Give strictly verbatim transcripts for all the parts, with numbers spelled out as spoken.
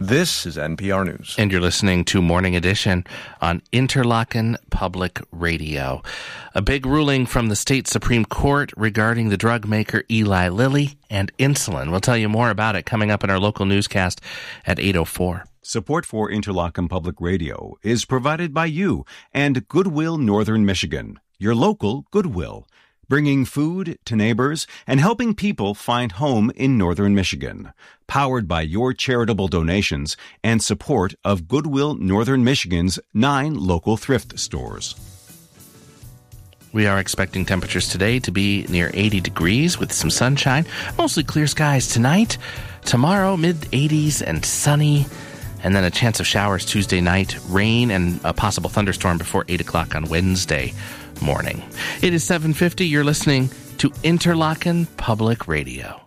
This is N P R News. And you're listening to Morning Edition on Interlochen Public Radio. A big ruling from the state Supreme Court regarding the drug maker Eli Lilly and insulin. We'll tell you more about it coming up in our local newscast at eight oh four. Support for Interlochen Public Radio is provided by you and Goodwill Northern Michigan, your local Goodwill, bringing food to neighbors and helping people find home in Northern Michigan. Powered by your charitable donations and support of Goodwill Northern Michigan's nine local thrift stores. We are expecting temperatures today to be near eighty degrees with some sunshine. Mostly clear skies tonight. Tomorrow, mid eighties and sunny. And then a chance of showers Tuesday night, rain, and a possible thunderstorm before eight o'clock on Wednesday morning. It is seven fifty. You're listening to Interlochen Public Radio.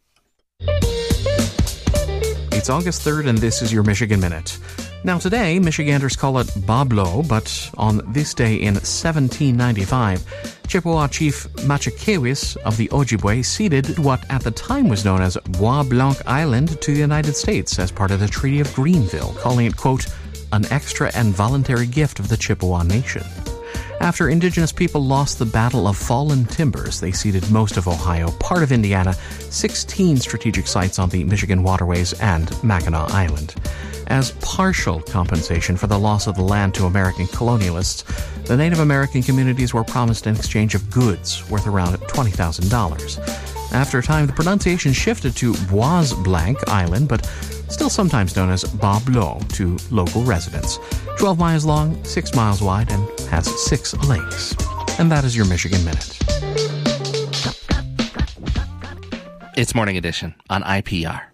It's August third, and this is your Michigan Minute. Now today, Michiganders call it Boblo, but on this day in seventeen ninety-five, Chippewa Chief Machakewis of the Ojibwe ceded what at the time was known as Bois Blanc Island to the United States as part of the Treaty of Greenville, calling it, quote, an extra and voluntary gift of the Chippewa Nation. After indigenous people lost the Battle of Fallen Timbers, they ceded most of Ohio, part of Indiana, sixteen strategic sites on the Michigan waterways, and Mackinac Island. As partial compensation for the loss of the land to American colonialists, the Native American communities were promised an exchange of goods worth around twenty thousand dollars. After a time, the pronunciation shifted to Bois Blanc Island, but still sometimes known as Boblo to local residents. twelve miles long, six miles wide, and has six lakes. And that is your Michigan Minute. It's Morning Edition on I P R.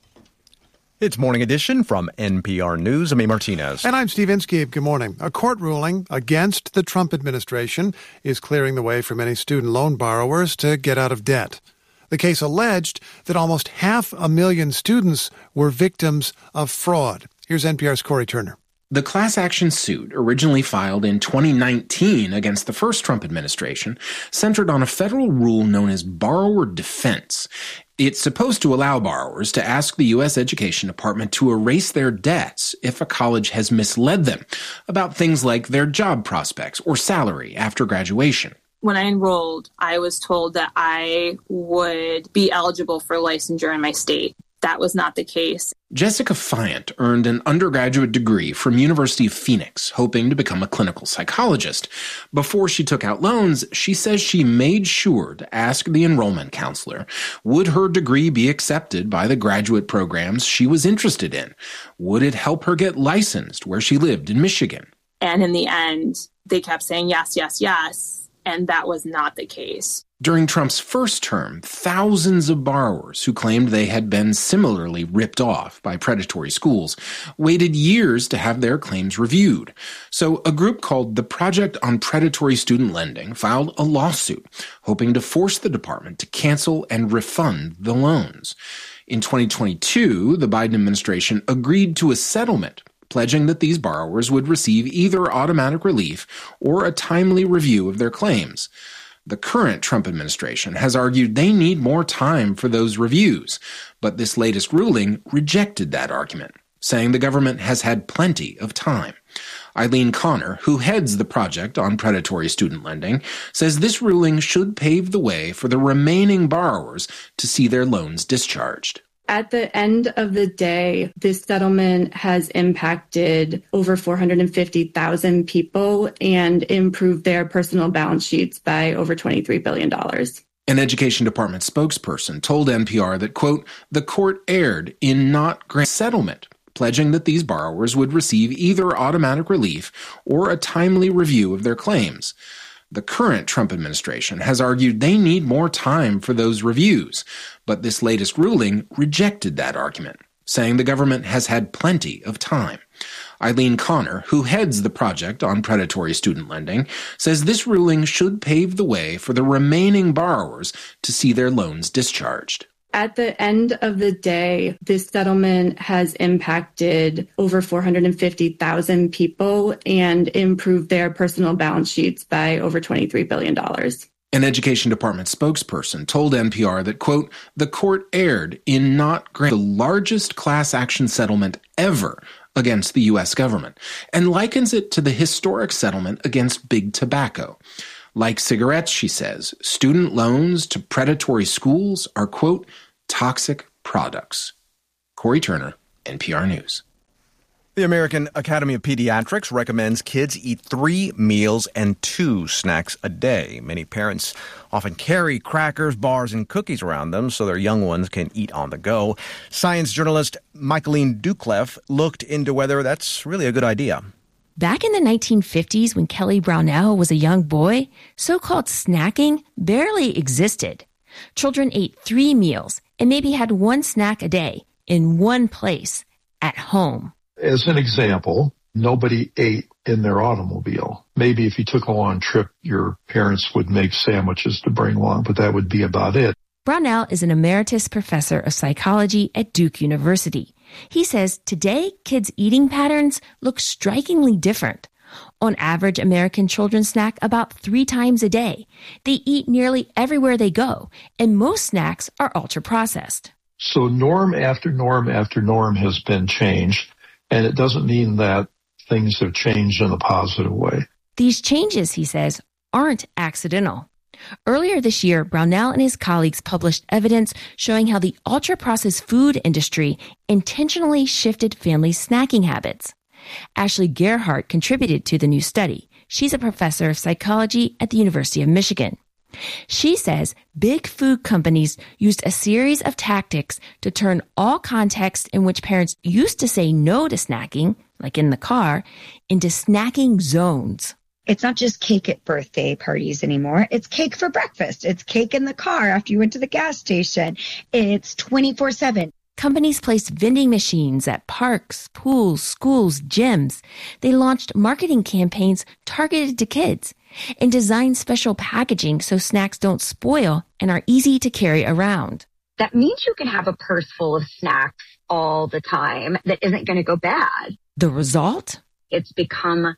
It's Morning Edition from N P R News. I'm A. Martinez. And I'm Steve Inskeep. Good morning. A court ruling against the Trump administration is clearing the way for many student loan borrowers to get out of debt. The case alleged that almost half a million students were victims of fraud. Here's N P R's Corey Turner. The class action suit, originally filed in twenty nineteen against the first Trump administration, centered on a federal rule known as borrower defense. It's supposed to allow borrowers to ask the U S Education Department to erase their debts if a college has misled them about things like their job prospects or salary after graduation. When I enrolled, I was told that I would be eligible for licensure in my state. That was not the case. Jessica Fiant earned an undergraduate degree from University of Phoenix, hoping to become a clinical psychologist. Before she took out loans, she says she made sure to ask the enrollment counselor, would her degree be accepted by the graduate programs she was interested in? Would it help her get licensed where she lived in Michigan? And in the end, they kept saying yes, yes, yes. And that was not the case. During Trump's first term, thousands of borrowers who claimed they had been similarly ripped off by predatory schools waited years to have their claims reviewed. So a group called the Project on Predatory Student Lending filed a lawsuit, hoping to force the department to cancel and refund the loans. In twenty twenty-two, the Biden administration agreed to a settlement, pledging that these borrowers would receive either automatic relief or a timely review of their claims. The current Trump administration has argued they need more time for those reviews, but this latest ruling rejected that argument, saying the government has had plenty of time. Eileen Connor, who heads the Project on Predatory Student Lending, says this ruling should pave the way for the remaining borrowers to see their loans discharged. At the end of the day, this settlement has impacted over four hundred fifty thousand people and improved their personal balance sheets by over twenty-three billion dollars. An Education Department spokesperson told N P R that, quote, the court erred in not granting settlement, pledging that these borrowers would receive either automatic relief or a timely review of their claims. The current Trump administration has argued they need more time for those reviews, but this latest ruling rejected that argument, saying the government has had plenty of time. Eileen Connor, who heads the Project on Predatory Student Lending, says this ruling should pave the way for the remaining borrowers to see their loans discharged. At the end of the day, this settlement has impacted over four hundred fifty thousand people and improved their personal balance sheets by over twenty-three billion dollars. An Education Department spokesperson told N P R that, quote, the court erred in not granting the largest class action settlement ever against the U S government, and likens it to the historic settlement against big tobacco. Like cigarettes, she says, student loans to predatory schools are, quote, toxic products. Corey Turner, N P R News. The American Academy of Pediatrics recommends kids eat three meals and two snacks a day. Many parents often carry crackers, bars, and cookies around them so their young ones can eat on the go. Science journalist Michaeline Doucleff looked into whether that's really a good idea. Back in the nineteen fifties, when Kelly Brownell was a young boy, so-called snacking barely existed. Children ate three meals and maybe had one snack a day in one place at home. As an example, nobody ate in their automobile. Maybe if you took a long trip, your parents would make sandwiches to bring along, but that would be about it. Brownell is an emeritus professor of psychology at Duke University. He says today, kids' eating patterns look strikingly different. On average, American children snack about three times a day. They eat nearly everywhere they go, and most snacks are ultra-processed. So norm after norm after norm has been changed. And it doesn't mean that things have changed in a positive way. These changes, he says, aren't accidental. Earlier this year, Brownell and his colleagues published evidence showing how the ultra-processed food industry intentionally shifted family snacking habits. Ashley Gerhardt contributed to the new study. She's a professor of psychology at the University of Michigan. She says big food companies used a series of tactics to turn all contexts in which parents used to say no to snacking, like in the car, into snacking zones. It's not just cake at birthday parties anymore. It's cake for breakfast. It's cake in the car after you went to the gas station. It's twenty-four seven. Companies placed vending machines at parks, pools, schools, gyms. They launched marketing campaigns targeted to kids and designed special packaging so snacks don't spoil and are easy to carry around. That means you can have a purse full of snacks all the time that isn't going to go bad. The result? It's become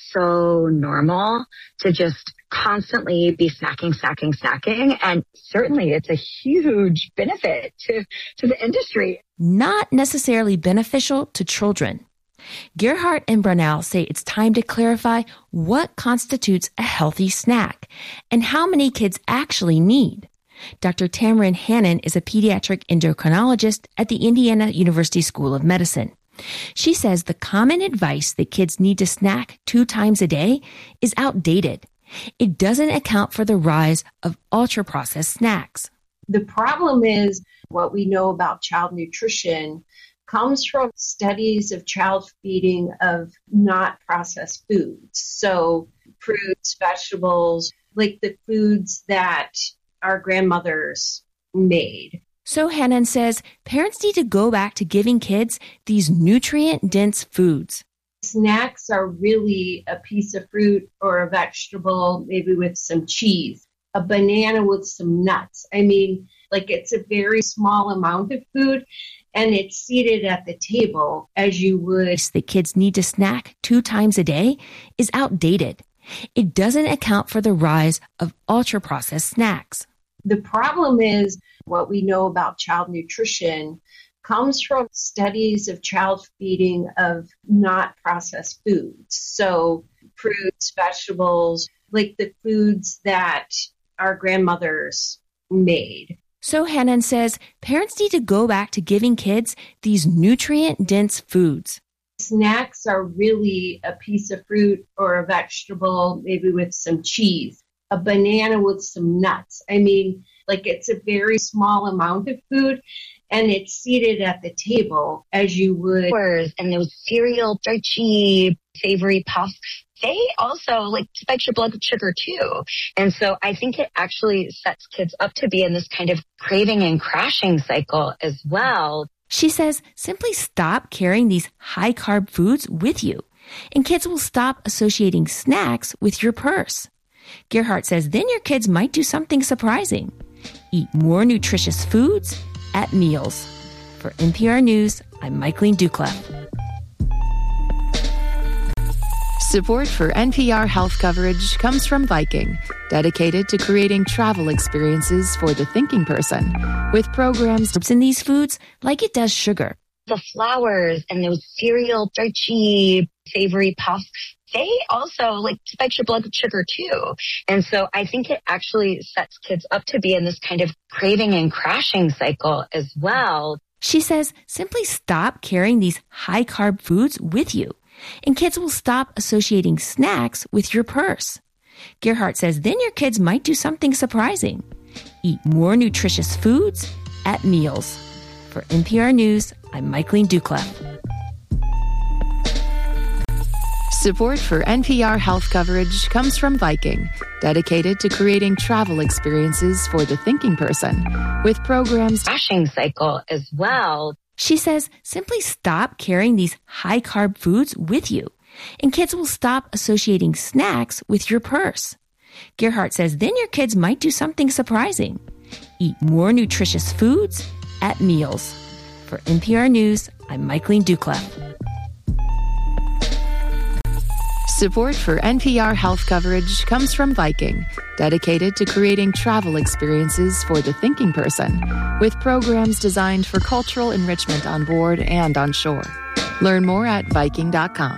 so normal to just constantly be snacking, snacking, snacking. And certainly it's a huge benefit to, to the industry. Not necessarily beneficial to children. Gerhardt and Brownell say it's time to clarify what constitutes a healthy snack and how many kids actually need. Doctor Tamarin Hannon is a pediatric endocrinologist at the Indiana University School of Medicine. She says the common advice that kids need to snack two times a day is outdated. It doesn't account for the rise of ultra-processed snacks. The problem is what we know about child nutrition comes from studies of child feeding of not processed foods. So fruits, vegetables, like the foods that our grandmothers made. So Hannon says parents need to go back to giving kids these nutrient-dense foods. Snacks are really a piece of fruit or a vegetable, maybe with some cheese, a banana with some nuts. I mean, like it's a very small amount of food, and it's seated at the table as you would. The kids need to snack two times a day is outdated. It doesn't account for the rise of ultra-processed snacks. The problem is what we know about child nutrition comes from studies of child feeding of not processed foods. So fruits, vegetables, like the foods that our grandmothers made. So Hannon says parents need to go back to giving kids these nutrient-dense foods. Snacks are really a piece of fruit or a vegetable, maybe with some cheese, a banana with some nuts. I mean, like it's a very small amount of food, and it's seated at the table as you would. And those cereal, starchy, savory puffs, they also like spike your blood sugar too. And so I think it actually sets kids up to be in this kind of craving and crashing cycle as well. She says simply stop carrying these high-carb foods with you, and kids will stop associating snacks with your purse. Gerhardt says then your kids might do something surprising. Eat more nutritious foods at meals. For N P R News, I'm Michaeline Doucleff. Support for N P R health coverage comes from Viking, dedicated to creating travel experiences for the thinking person, with programs in these foods like it does sugar. The flours and those cereal, starchy, savory puffs, they also like spike your blood sugar too. And so I think it actually sets kids up to be in this kind of craving and crashing cycle as well. She says simply stop carrying these high-carb foods with you, and kids will stop associating snacks with your purse. Gerhardt says then your kids might do something surprising. Eat more nutritious foods at meals. For N P R News, I'm Michaeline Duclef. Support for N P R health coverage comes from Viking, dedicated to creating travel experiences for the thinking person, with programs crashing cycle as well. She says simply stop carrying these high-carb foods with you, and kids will stop associating snacks with your purse. Gerhardt says then your kids might do something surprising. Eat more nutritious foods at meals. For N P R News, I'm Michaeline Duclef. Support for N P R health coverage comes from Viking, dedicated to creating travel experiences for the thinking person, with programs designed for cultural enrichment on board and on shore. Learn more at Viking dot com.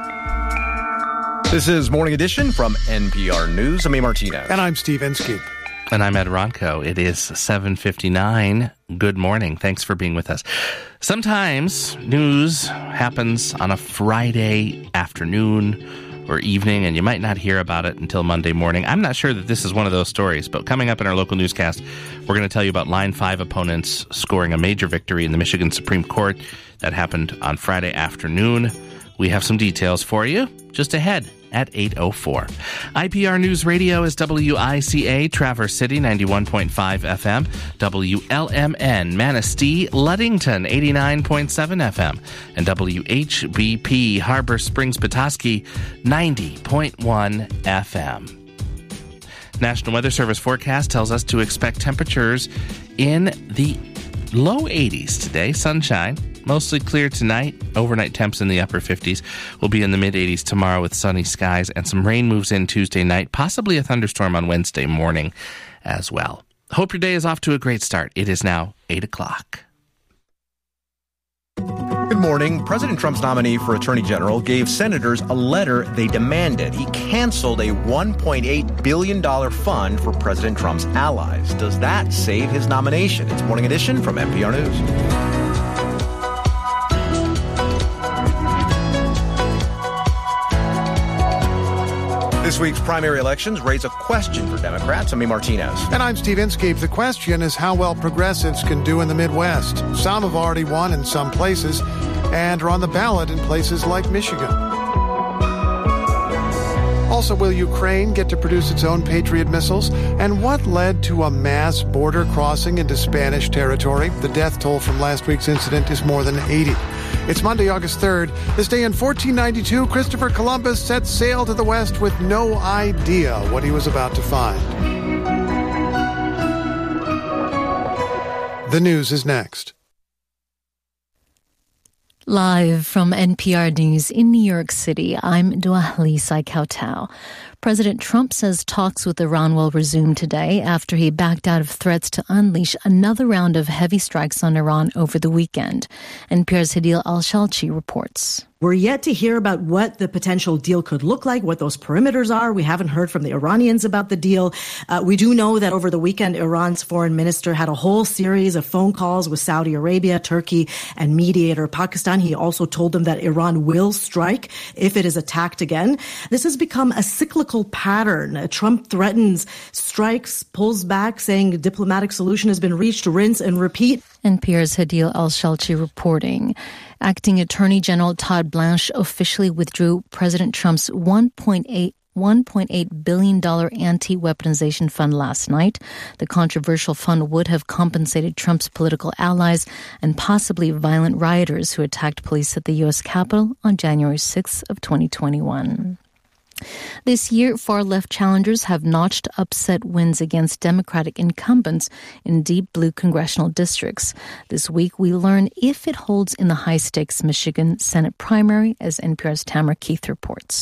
This is Morning Edition from N P R News. I'm A. Martinez. And I'm Steve Inskeep. And I'm Ed Ronco. It is seven fifty-nine. Good morning. Thanks for being with us. Sometimes news happens on a Friday afternoon or evening, and you might not hear about it until Monday morning. I'm not sure that this is one of those stories, but coming up in our local newscast, we're going to tell you about Line five opponents scoring a major victory in the Michigan Supreme Court. That happened on Friday afternoon. We have some details for you just ahead at eight oh four. I P R News Radio is W I C A, Traverse City, ninety-one point five F M, W L M N, Manistee, Ludington, eighty-nine point seven F M, and W H B P, Harbor Springs, Petoskey, ninety point one F M. National Weather Service forecast tells us to expect temperatures in the low eighties today, sunshine. Mostly clear tonight. Overnight temps in the upper fifties. Will be in the mid-eighties tomorrow with sunny skies, and some rain moves in Tuesday night, possibly a thunderstorm on Wednesday morning as well. Hope your day is off to a great start. It is now eight o'clock. Good morning. President Trump's nominee for Attorney General gave senators a letter they demanded. He canceled a one point eight billion dollars fund for President Trump's allies. Does that save his nomination? It's Morning Edition from N P R News. This week's primary elections raise a question for Democrats. I'm A. Martinez. And I'm Steve Inskeep. The question is how well progressives can do in the Midwest. Some have already won in some places and are on the ballot in places like Michigan. Also, will Ukraine get to produce its own Patriot missiles? And what led to a mass border crossing into Spanish territory? The death toll from last week's incident is more than eighty. It's Monday, August third. This day in fourteen ninety-two, Christopher Columbus set sail to the west with no idea what he was about to find. The news is next. Live from N P R News in New York City, I'm Duahli Saikautau. President Trump says talks with Iran will resume today after he backed out of threats to unleash another round of heavy strikes on Iran over the weekend. N P R's Hadil Al-Shalchi reports. We're yet to hear about what the potential deal could look like, what those perimeters are. We haven't heard from the Iranians about the deal. Uh, we do know that over the weekend, Iran's foreign minister had a whole series of phone calls with Saudi Arabia, Turkey, and mediator Pakistan. He also told them that Iran will strike if it is attacked again. This has become a cyclical pattern. Uh, Trump threatens strikes, pulls back, saying a diplomatic solution has been reached, rinse and repeat. N P R's Hadil Al-Shalchi reporting. Acting Attorney General Todd Blanche officially withdrew President Trump's one point eight billion dollars anti-weaponization fund last night. The controversial fund would have compensated Trump's political allies and possibly violent rioters who attacked police at the U S Capitol on January sixth of twenty twenty-one. This year, far-left challengers have notched upset wins against Democratic incumbents in deep blue congressional districts. This week, we learn if it holds in the high-stakes Michigan Senate primary, as N P R's Tamara Keith reports.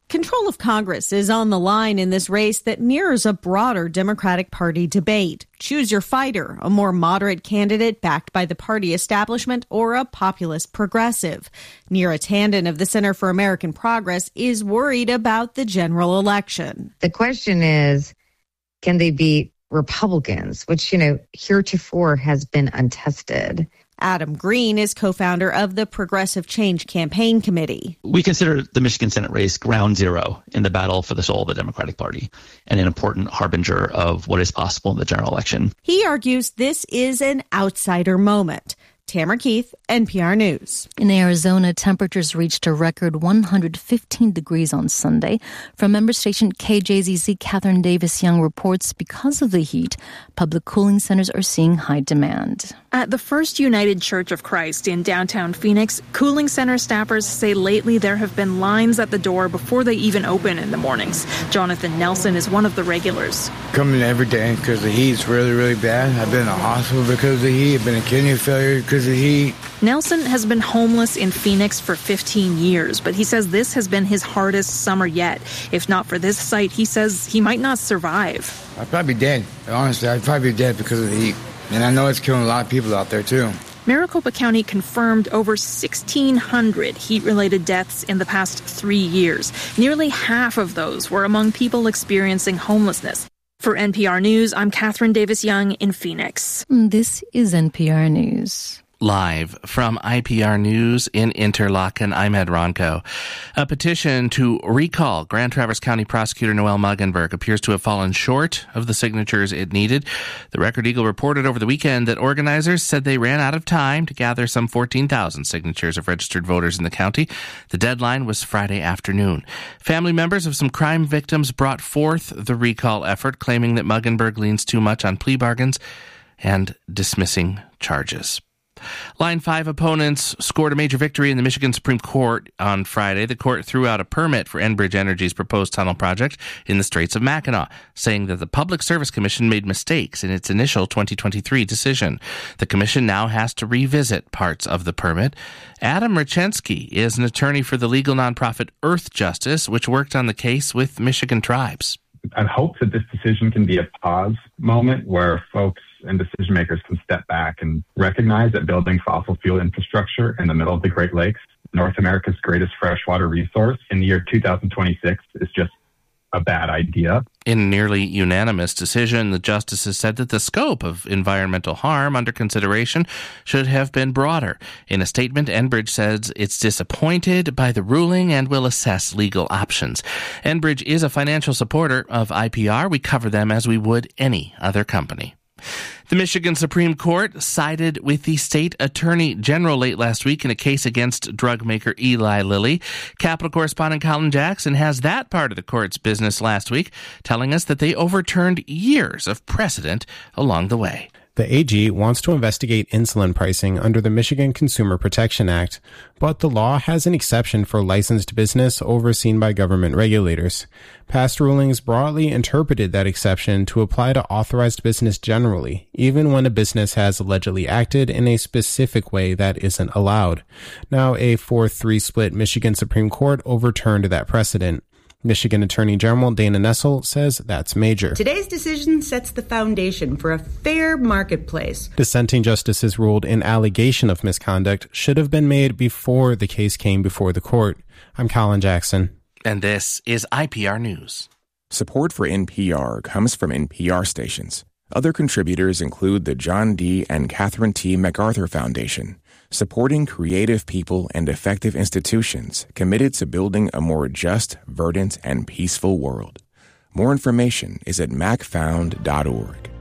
Control of Congress is on the line in this race that mirrors a broader Democratic Party debate. Choose your fighter, a more moderate candidate backed by the party establishment or a populist progressive. Neera Tanden of the Center for American Progress is worried about the general election. The question is, can they beat Republicans, which, you know, heretofore has been untested? Adam Green is co-founder of the Progressive Change Campaign Committee. We consider the Michigan Senate race ground zero in the battle for the soul of the Democratic Party and an important harbinger of what is possible in the general election. He argues this is an outsider moment. Tamara Keith, N P R News. In Arizona, temperatures reached a record one hundred fifteen degrees on Sunday. From member station K J Z Z, Catherine Davis Young reports because of the heat, public cooling centers are seeing high demand. At the First United Church of Christ in downtown Phoenix, cooling center staffers say lately there have been lines at the door before they even open in the mornings. Jonathan Nelson is one of the regulars. Coming every day because the heat's really, really bad. I've been in the hospital because of the heat. I've been in kidney failure because of the heat. Nelson has been homeless in Phoenix for fifteen years, but he says this has been his hardest summer yet. If not for this site, he says he might not survive. I'd probably be dead. Honestly, I'd probably be dead because of the heat. And I know it's killing a lot of people out there, too. Maricopa County confirmed over sixteen hundred heat-related deaths in the past three years. Nearly half of those were among people experiencing homelessness. For N P R News, I'm Catherine Davis Young in Phoenix. This is N P R News. Live from I P R News in Interlaken, I'm Ed Ronco. A petition to recall Grand Traverse County Prosecutor Noel Muggenberg appears to have fallen short of the signatures it needed. The Record Eagle reported over the weekend that organizers said they ran out of time to gather some fourteen thousand signatures of registered voters in the county. The deadline was Friday afternoon. Family members of some crime victims brought forth the recall effort, claiming that Muggenberg leans too much on plea bargains and dismissing charges. Line five opponents scored a major victory in the Michigan Supreme Court on Friday. The court threw out a permit for Enbridge Energy's proposed tunnel project in the Straits of Mackinac, saying that the Public Service Commission made mistakes in its initial twenty twenty-three decision. The commission now has to revisit parts of the permit. Adam Rachensky is an attorney for the legal nonprofit Earth Justice, which worked on the case with Michigan tribes. I hope that this decision can be a pause moment where folks and decision makers can step back and recognize that building fossil fuel infrastructure in the middle of the Great Lakes, North America's greatest freshwater resource, in the year two thousand twenty-six is just a bad idea. In a nearly unanimous decision, the justices said that the scope of environmental harm under consideration should have been broader. In a statement, Enbridge says it's disappointed by the ruling and will assess legal options. Enbridge is a financial supporter of I P R. We cover them as we would any other company. The Michigan Supreme Court sided with the state attorney general late last week in a case against drug maker Eli Lilly. Capitol correspondent Colin Jackson has that part of the court's business last week, telling us that they overturned years of precedent along the way. The A G wants to investigate insulin pricing under the Michigan Consumer Protection Act, but the law has an exception for licensed business overseen by government regulators. Past rulings broadly interpreted that exception to apply to authorized business generally, even when a business has allegedly acted in a specific way that isn't allowed. Now, a four three split Michigan Supreme Court overturned that precedent. Michigan Attorney General Dana Nessel says that's major. Today's decision sets the foundation for a fair marketplace. Dissenting justices ruled an allegation of misconduct should have been made before the case came before the court. I'm Colin Jackson. And this is I P R News. Support for N P R comes from N P R stations. Other contributors include the John D. and Catherine T. MacArthur Foundation, supporting creative people and effective institutions committed to building a more just, verdant, and peaceful world. More information is at mac found dot org.